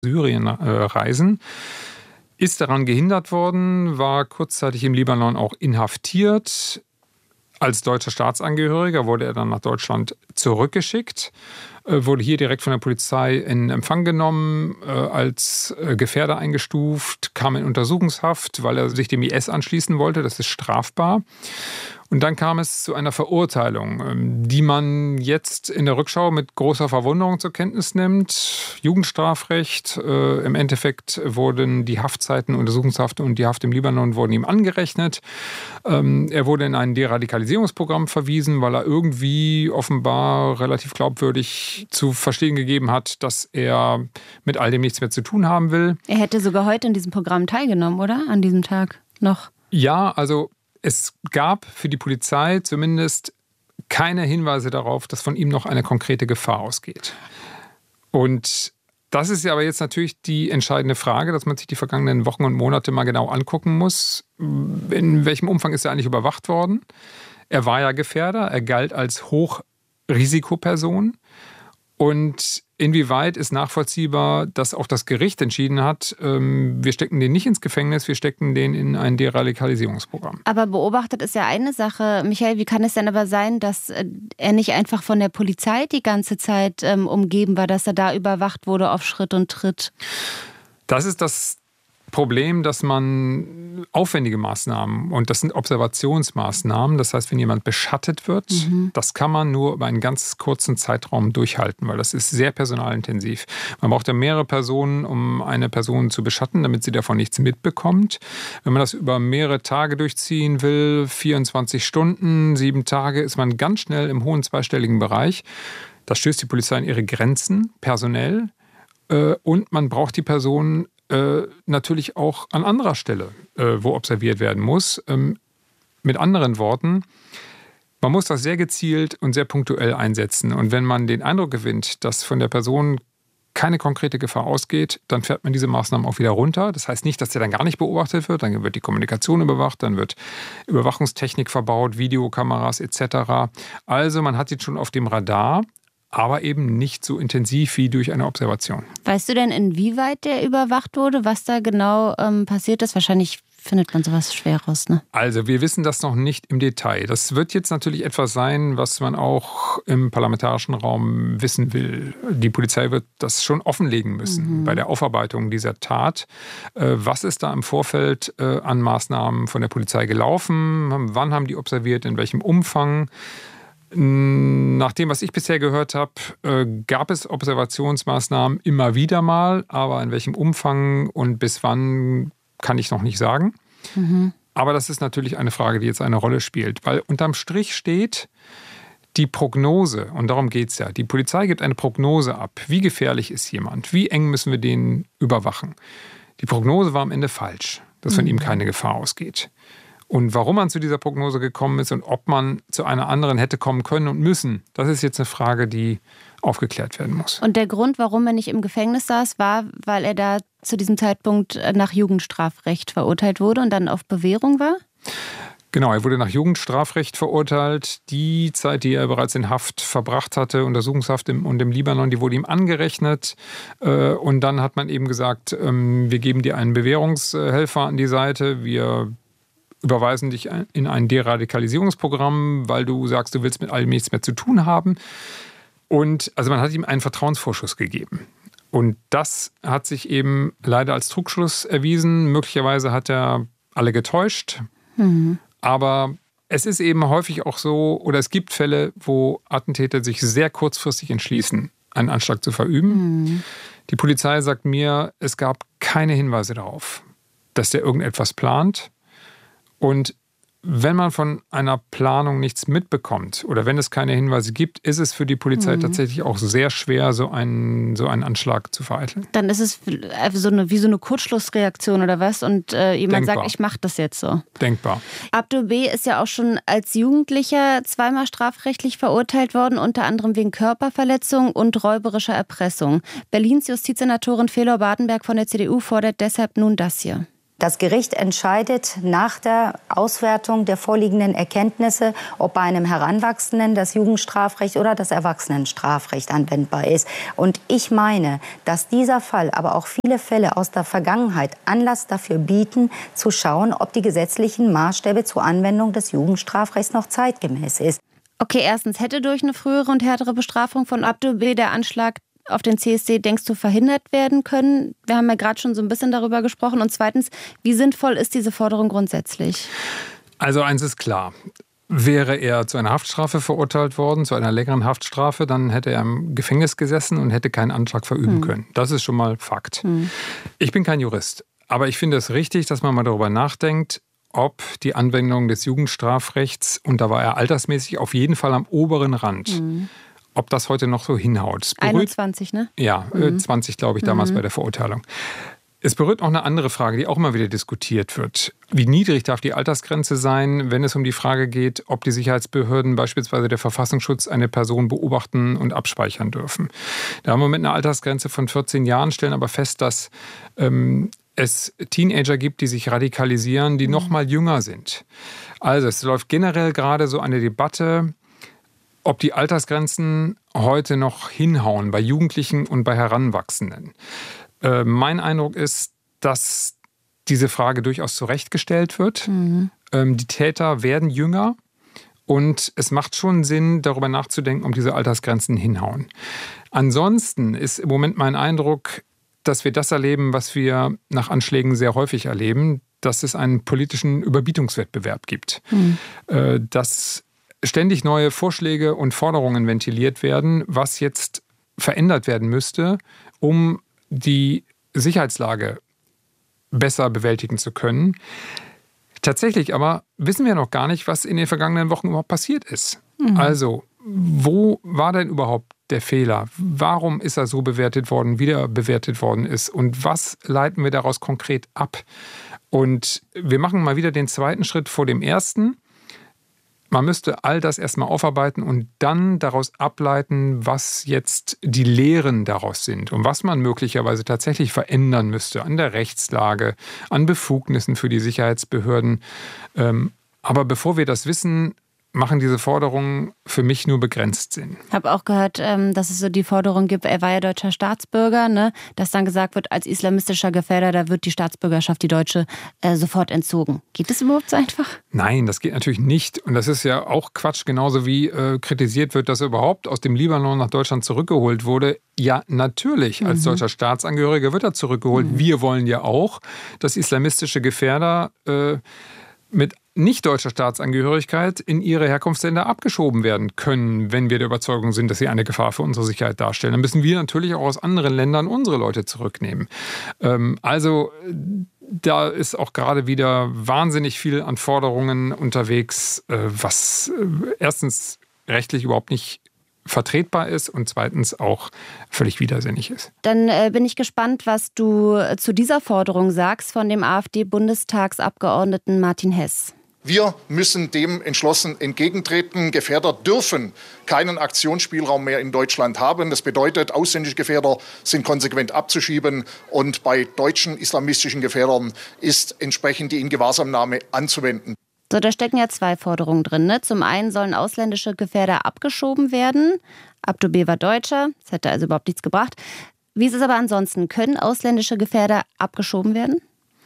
Syrien reisen. Ist daran gehindert worden, war kurzzeitig im Libanon auch inhaftiert. Als deutscher Staatsangehöriger wurde er dann nach Deutschland zurückgeschickt, wurde hier direkt von der Polizei in Empfang genommen, als Gefährder eingestuft, kam in Untersuchungshaft, weil er sich dem IS anschließen wollte. Das ist strafbar. Und dann kam es zu einer Verurteilung, die man jetzt in der Rückschau mit großer Verwunderung zur Kenntnis nimmt. Jugendstrafrecht. Im Endeffekt wurden die Haftzeiten, Untersuchungshaft und die Haft im Libanon wurden ihm angerechnet. Er wurde in ein Deradikalisierungsprogramm verwiesen, weil er irgendwie offenbar relativ glaubwürdig zu verstehen gegeben hat, dass er mit all dem nichts mehr zu tun haben will. Er hätte sogar heute in diesem Programm teilgenommen, oder? An diesem Tag noch? Ja, also es gab für die Polizei zumindest keine Hinweise darauf, dass von ihm noch eine konkrete Gefahr ausgeht. Und das ist ja aber jetzt natürlich die entscheidende Frage, dass man sich die vergangenen Wochen und Monate mal genau angucken muss. In welchem Umfang ist er eigentlich überwacht worden? Er war ja Gefährder, er galt als Hochrisikoperson. Und inwieweit ist nachvollziehbar, dass auch das Gericht entschieden hat, wir stecken den nicht ins Gefängnis, wir stecken den in ein Deradikalisierungsprogramm. Aber beobachtet ist ja eine Sache. Michael, wie kann es denn aber sein, dass er nicht einfach von der Polizei die ganze Zeit umgeben war, dass er da überwacht wurde auf Schritt und Tritt? Das ist das Problem, dass man aufwendige Maßnahmen, und das sind Observationsmaßnahmen, das heißt, wenn jemand beschattet wird, das kann man nur über einen ganz kurzen Zeitraum durchhalten, weil das ist sehr personalintensiv. Man braucht ja mehrere Personen, um eine Person zu beschatten, damit sie davon nichts mitbekommt. Wenn man das über mehrere Tage durchziehen will, 24 Stunden, 7 Tage, ist man ganz schnell im hohen zweistelligen Bereich. Da stößt die Polizei an ihre Grenzen, personell, und man braucht die Person natürlich auch an anderer Stelle, wo observiert werden muss. Mit anderen Worten, man muss das sehr gezielt und sehr punktuell einsetzen. Und wenn man den Eindruck gewinnt, dass von der Person keine konkrete Gefahr ausgeht, dann fährt man diese Maßnahmen auch wieder runter. Das heißt nicht, dass der dann gar nicht beobachtet wird. Dann wird die Kommunikation überwacht, dann wird Überwachungstechnik verbaut, Videokameras etc. Also man hat ihn schon auf dem Radar, aber eben nicht so intensiv wie durch eine Observation. Weißt du denn, inwieweit der überwacht wurde, was da genau passiert ist? Wahrscheinlich findet man sowas schwer raus, ne? Also wir wissen das noch nicht im Detail. Das wird jetzt natürlich etwas sein, was man auch im parlamentarischen Raum wissen will. Die Polizei wird das schon offenlegen müssen bei der Aufarbeitung dieser Tat. Was ist da im Vorfeld an Maßnahmen von der Polizei gelaufen? Wann haben die observiert? In welchem Umfang? Nach dem, was ich bisher gehört habe, gab es Observationsmaßnahmen immer wieder mal, aber in welchem Umfang und bis wann, kann ich noch nicht sagen. Aber das ist natürlich eine Frage, die jetzt eine Rolle spielt, weil unterm Strich steht die Prognose, und darum geht es ja. Die Polizei gibt eine Prognose ab. Wie gefährlich ist jemand? Wie eng müssen wir den überwachen? Die Prognose war am Ende falsch, dass von ihm keine Gefahr ausgeht. Und warum man zu dieser Prognose gekommen ist und ob man zu einer anderen hätte kommen können und müssen, das ist jetzt eine Frage, die aufgeklärt werden muss. Und der Grund, warum er nicht im Gefängnis saß, war, weil er da zu diesem Zeitpunkt nach Jugendstrafrecht verurteilt wurde und dann auf Bewährung war? Genau, er wurde nach Jugendstrafrecht verurteilt. Die Zeit, die er bereits in Haft verbracht hatte, Untersuchungshaft und im Libanon, die wurde ihm angerechnet. Und dann hat man eben gesagt, wir geben dir einen Bewährungshelfer an die Seite, wir überweisen dich in ein Deradikalisierungsprogramm, weil du sagst, du willst mit allem nichts mehr zu tun haben. Und also man hat ihm einen Vertrauensvorschuss gegeben. Und das hat sich eben leider als Trugschluss erwiesen. Möglicherweise hat er alle getäuscht. Aber es ist eben häufig auch so, oder es gibt Fälle, wo Attentäter sich sehr kurzfristig entschließen, einen Anschlag zu verüben. Die Polizei sagt mir, es gab keine Hinweise darauf, dass der irgendetwas plant. Und wenn man von einer Planung nichts mitbekommt oder wenn es keine Hinweise gibt, ist es für die Polizei tatsächlich auch sehr schwer, so einen Anschlag zu vereiteln. Dann ist es wie so eine Kurzschlussreaktion oder was? Und jemand sagt, ich mache das jetzt so. Denkbar. Abdul B. ist ja auch schon als Jugendlicher zweimal strafrechtlich verurteilt worden, unter anderem wegen Körperverletzung und räuberischer Erpressung. Berlins Justizsenatorin Felor Badenberg von der CDU fordert deshalb nun das hier. Das Gericht entscheidet nach der Auswertung der vorliegenden Erkenntnisse, ob bei einem Heranwachsenden das Jugendstrafrecht oder das Erwachsenenstrafrecht anwendbar ist. Und ich meine, dass dieser Fall, aber auch viele Fälle aus der Vergangenheit Anlass dafür bieten, zu schauen, ob die gesetzlichen Maßstäbe zur Anwendung des Jugendstrafrechts noch zeitgemäß ist. Okay, erstens, hätte durch eine frühere und härtere Bestrafung von Abdo B. der Anschlag auf den CSD, denkst du, verhindert werden können? Wir haben ja gerade schon so ein bisschen darüber gesprochen. Und zweitens, wie sinnvoll ist diese Forderung grundsätzlich? Also eins ist klar. Wäre er zu einer Haftstrafe verurteilt worden, zu einer längeren Haftstrafe, dann hätte er im Gefängnis gesessen und hätte keinen Antrag verüben können. Das ist schon mal Fakt. Ich bin kein Jurist, aber ich finde es richtig, dass man mal darüber nachdenkt, ob die Anwendung des Jugendstrafrechts, und da war er altersmäßig auf jeden Fall am oberen Rand, ob das heute noch so hinhaut. 21, ne? Ja, 20 glaube ich damals bei der Verurteilung. Es berührt auch eine andere Frage, die auch immer wieder diskutiert wird. Wie niedrig darf die Altersgrenze sein, wenn es um die Frage geht, ob die Sicherheitsbehörden, beispielsweise der Verfassungsschutz, eine Person beobachten und abspeichern dürfen? Da haben wir mit einer Altersgrenze von 14 Jahren, stellen aber fest, dass es Teenager gibt, die sich radikalisieren, die noch mal jünger sind. Also es läuft generell gerade so eine Debatte, ob die Altersgrenzen heute noch hinhauen bei Jugendlichen und bei Heranwachsenden. Mein Eindruck ist, dass diese Frage durchaus zurechtgestellt wird. Die Täter werden jünger und es macht schon Sinn, darüber nachzudenken, ob diese Altersgrenzen hinhauen. Ansonsten ist im Moment mein Eindruck, dass wir das erleben, was wir nach Anschlägen sehr häufig erleben, dass es einen politischen Überbietungswettbewerb gibt. Dass ständig neue Vorschläge und Forderungen ventiliert werden, was jetzt verändert werden müsste, um die Sicherheitslage besser bewältigen zu können. Tatsächlich aber wissen wir noch gar nicht, was in den vergangenen Wochen überhaupt passiert ist. Also, wo war denn überhaupt der Fehler? Warum ist er so bewertet worden, wie er bewertet worden ist? Und was leiten wir daraus konkret ab? Und wir machen mal wieder den zweiten Schritt vor dem ersten. Man müsste all das erstmal aufarbeiten und dann daraus ableiten, was jetzt die Lehren daraus sind und was man möglicherweise tatsächlich verändern müsste an der Rechtslage, an Befugnissen für die Sicherheitsbehörden. Aber bevor wir das wissen, machen diese Forderungen für mich nur begrenzt Sinn. Ich habe auch gehört, dass es so die Forderung gibt, er war ja deutscher Staatsbürger, ne? Dass dann gesagt wird, als islamistischer Gefährder, da wird die Staatsbürgerschaft, die deutsche, sofort entzogen. Geht das überhaupt so einfach? Nein, das geht natürlich nicht. Und das ist ja auch Quatsch, genauso wie kritisiert wird, dass er überhaupt aus dem Libanon nach Deutschland zurückgeholt wurde. Ja, natürlich, als deutscher Staatsangehöriger wird er zurückgeholt. Wir wollen ja auch, dass islamistische Gefährder mit nicht deutscher Staatsangehörigkeit in ihre Herkunftsländer abgeschoben werden können, wenn wir der Überzeugung sind, dass sie eine Gefahr für unsere Sicherheit darstellen. Dann müssen wir natürlich auch aus anderen Ländern unsere Leute zurücknehmen. Also da ist auch gerade wieder wahnsinnig viel an Forderungen unterwegs, was erstens rechtlich überhaupt nicht vertretbar ist und zweitens auch völlig widersinnig ist. Dann bin ich gespannt, was du zu dieser Forderung sagst von dem AfD-Bundestagsabgeordneten Martin Hess. Wir müssen dem entschlossen entgegentreten. Gefährder dürfen keinen Aktionsspielraum mehr in Deutschland haben. Das bedeutet, ausländische Gefährder sind konsequent abzuschieben. Und bei deutschen islamistischen Gefährdern ist entsprechend die Ingewahrsamnahme anzuwenden. So, da stecken ja zwei Forderungen drin, ne? Zum einen sollen ausländische Gefährder abgeschoben werden. Abdo B. war Deutscher, das hätte also überhaupt nichts gebracht. Wie ist es aber ansonsten? Können ausländische Gefährder abgeschoben werden?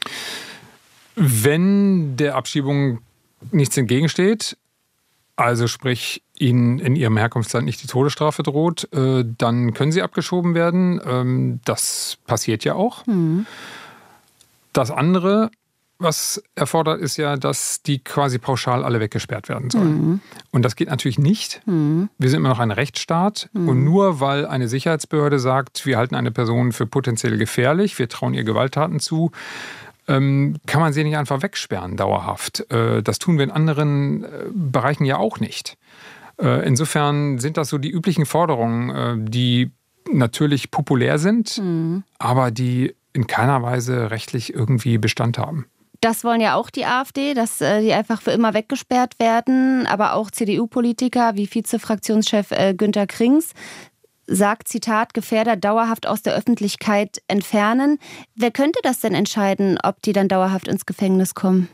Wenn der Abschiebung nichts entgegensteht, also sprich ihnen in ihrem Herkunftsland nicht die Todesstrafe droht, dann können sie abgeschoben werden. Das passiert ja auch. Das andere, was erfordert, ist ja, dass die quasi pauschal alle weggesperrt werden sollen. Und das geht natürlich nicht. Wir sind immer noch ein Rechtsstaat. Und nur weil eine Sicherheitsbehörde sagt, wir halten eine Person für potenziell gefährlich, wir trauen ihr Gewalttaten zu, kann man sie nicht einfach wegsperren dauerhaft. Das tun wir in anderen Bereichen ja auch nicht. Insofern sind das so die üblichen Forderungen, die natürlich populär sind, aber die in keiner Weise rechtlich irgendwie Bestand haben. Das wollen ja auch die AfD, dass die einfach für immer weggesperrt werden, aber auch CDU-Politiker wie Vizefraktionschef Günter Krings. sagt, Zitat, Gefährder dauerhaft aus der Öffentlichkeit entfernen. Wer könnte das denn entscheiden, ob die dann dauerhaft ins Gefängnis kommen?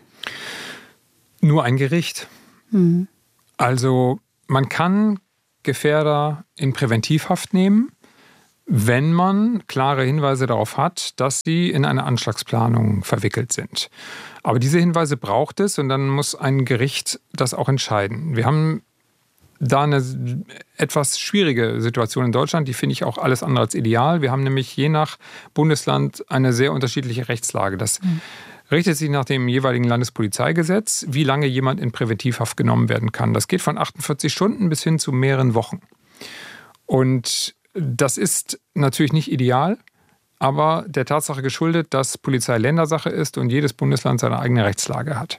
Nur ein Gericht. Also man kann Gefährder in Präventivhaft nehmen, wenn man klare Hinweise darauf hat, dass sie in eine Anschlagsplanung verwickelt sind. Aber diese Hinweise braucht es und dann muss ein Gericht das auch entscheiden. Wir haben da eine etwas schwierige Situation in Deutschland, die finde ich auch alles andere als ideal. Wir haben nämlich je nach Bundesland eine sehr unterschiedliche Rechtslage. Das richtet sich nach dem jeweiligen Landespolizeigesetz, wie lange jemand in Präventivhaft genommen werden kann. Das geht von 48 Stunden bis hin zu mehreren Wochen. Und das ist natürlich nicht ideal, aber der Tatsache geschuldet, dass Polizei Ländersache ist und jedes Bundesland seine eigene Rechtslage hat.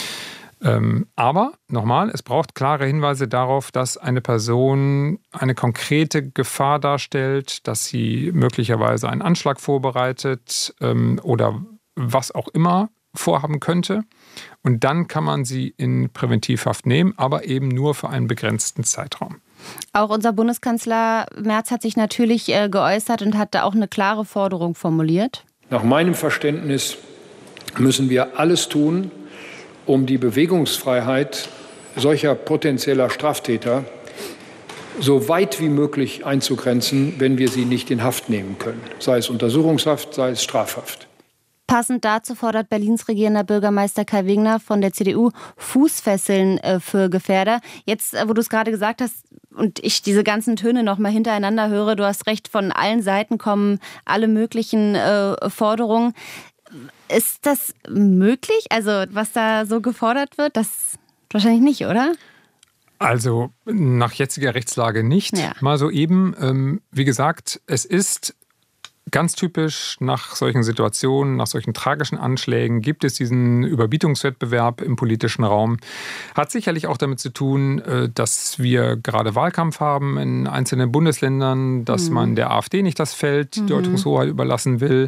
Aber, nochmal, es braucht klare Hinweise darauf, dass eine Person eine konkrete Gefahr darstellt, dass sie möglicherweise einen Anschlag vorbereitet oder was auch immer vorhaben könnte. Und dann kann man sie in Präventivhaft nehmen, aber eben nur für einen begrenzten Zeitraum. Auch unser Bundeskanzler Merz hat sich natürlich geäußert und hat da auch eine klare Forderung formuliert. Nach meinem Verständnis müssen wir alles tun, um die Bewegungsfreiheit solcher potenzieller Straftäter so weit wie möglich einzugrenzen, wenn wir sie nicht in Haft nehmen können. Sei es Untersuchungshaft, sei es Strafhaft. Passend dazu fordert Berlins regierender Bürgermeister Kai Wegner von der CDU Fußfesseln für Gefährder. Jetzt, wo du es gerade gesagt hast und ich diese ganzen Töne noch mal hintereinander höre, du hast recht, von allen Seiten kommen alle möglichen Forderungen. Ist das möglich? Also was da so gefordert wird, das wahrscheinlich nicht, oder? Also nach jetziger Rechtslage nicht. Ja. Mal so eben. Wie gesagt, es ist ganz typisch nach solchen Situationen, nach solchen tragischen Anschlägen gibt es diesen Überbietungswettbewerb im politischen Raum. Hat sicherlich auch damit zu tun, dass wir gerade Wahlkampf haben in einzelnen Bundesländern, dass man der AfD nicht das Feld die Deutungshoheit überlassen will.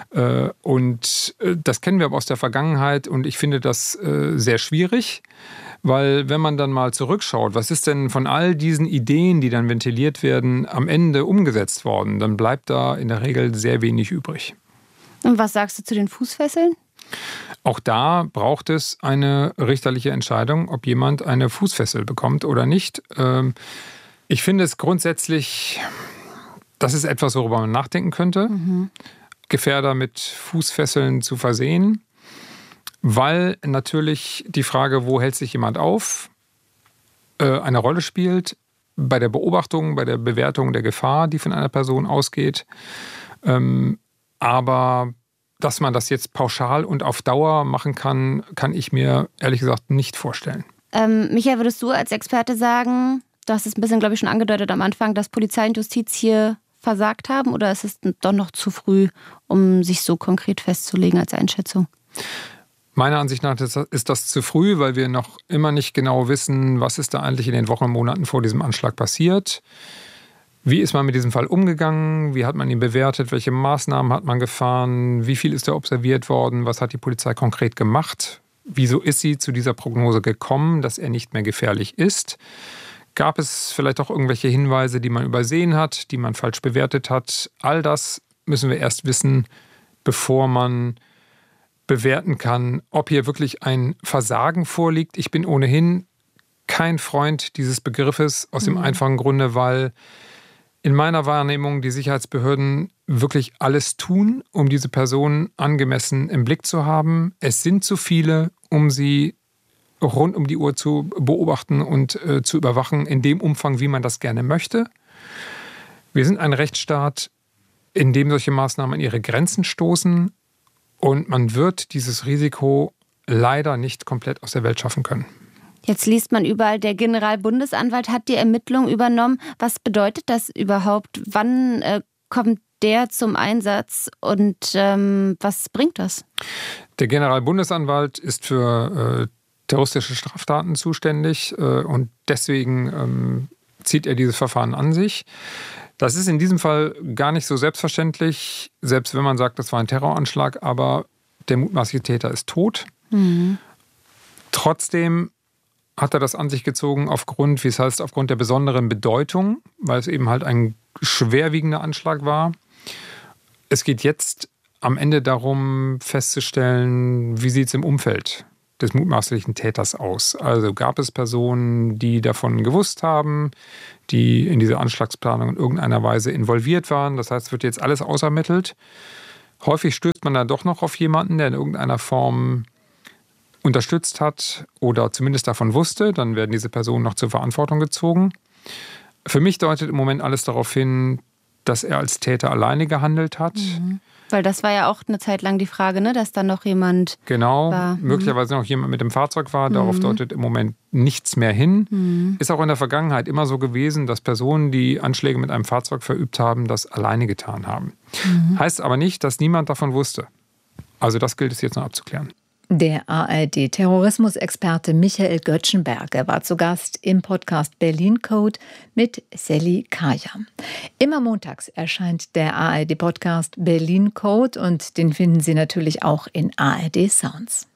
Und das kennen wir aber aus der Vergangenheit und ich finde das sehr schwierig. Weil wenn man dann mal zurückschaut, was ist denn von all diesen Ideen, die dann ventiliert werden, am Ende umgesetzt worden, dann bleibt da in der Regel sehr wenig übrig. Und was sagst du zu den Fußfesseln? Auch da braucht es eine richterliche Entscheidung, ob jemand eine Fußfessel bekommt oder nicht. Ich finde es grundsätzlich, das ist etwas, worüber man nachdenken könnte, Gefährder mit Fußfesseln zu versehen. Weil natürlich die Frage, wo hält sich jemand auf, eine Rolle spielt bei der Beobachtung, bei der Bewertung der Gefahr, die von einer Person ausgeht. Aber dass man das jetzt pauschal und auf Dauer machen kann, kann ich mir ehrlich gesagt nicht vorstellen. Michael, würdest du als Experte sagen, du hast es ein bisschen, glaube ich, schon angedeutet am Anfang, dass Polizei und Justiz hier versagt haben? Oder ist es doch noch zu früh, um sich so konkret festzulegen als Einschätzung? Meiner Ansicht nach ist das zu früh, weil wir noch immer nicht genau wissen, was ist da eigentlich in den Wochen und Monaten vor diesem Anschlag passiert. Wie ist man mit diesem Fall umgegangen? Wie hat man ihn bewertet? Welche Maßnahmen hat man gefahren? Wie viel ist da observiert worden? Was hat die Polizei konkret gemacht? Wieso ist sie zu dieser Prognose gekommen, dass er nicht mehr gefährlich ist? Gab es vielleicht auch irgendwelche Hinweise, die man übersehen hat, die man falsch bewertet hat? All das müssen wir erst wissen, bevor man bewerten kann, ob hier wirklich ein Versagen vorliegt. Ich bin ohnehin kein Freund dieses Begriffes aus dem einfachen Grunde, weil in meiner Wahrnehmung die Sicherheitsbehörden wirklich alles tun, um diese Personen angemessen im Blick zu haben. Es sind zu viele, um sie rund um die Uhr zu beobachten und zu überwachen, in dem Umfang, wie man das gerne möchte. Wir sind ein Rechtsstaat, in dem solche Maßnahmen an ihre Grenzen stoßen. Und man wird dieses Risiko leider nicht komplett aus der Welt schaffen können. Jetzt liest man überall, der Generalbundesanwalt hat die Ermittlung übernommen. Was bedeutet das überhaupt? Wann kommt der zum Einsatz und was bringt das? Der Generalbundesanwalt ist für terroristische Straftaten zuständig und deswegen zieht er dieses Verfahren an sich. Das ist in diesem Fall gar nicht so selbstverständlich, selbst wenn man sagt, das war ein Terroranschlag, aber der mutmaßliche Täter ist tot. Trotzdem hat er das an sich gezogen aufgrund der besonderen Bedeutung, weil es eben halt ein schwerwiegender Anschlag war. Es geht jetzt am Ende darum festzustellen, wie sieht es im Umfeld des mutmaßlichen Täters aus. Also gab es Personen, die davon gewusst haben, die in diese Anschlagsplanung in irgendeiner Weise involviert waren. Das heißt, es wird jetzt alles ausermittelt. Häufig stößt man dann doch noch auf jemanden, der in irgendeiner Form unterstützt hat oder zumindest davon wusste. Dann werden diese Personen noch zur Verantwortung gezogen. Für mich deutet im Moment alles darauf hin, dass er als Täter alleine gehandelt hat. Weil das war ja auch eine Zeit lang die Frage, ne, dass dann noch jemand war. Möglicherweise noch jemand mit dem Fahrzeug war. Darauf deutet im Moment nichts mehr hin. Ist auch in der Vergangenheit immer so gewesen, dass Personen, die Anschläge mit einem Fahrzeug verübt haben, das alleine getan haben. Heißt aber nicht, dass niemand davon wusste. Also das gilt es jetzt noch abzuklären. Der ARD-Terrorismusexperte Michael Göttschenberger war zu Gast im Podcast Berlin Code mit Sally Kaya. Immer montags erscheint der ARD-Podcast Berlin Code und den finden Sie natürlich auch in ARD Sounds.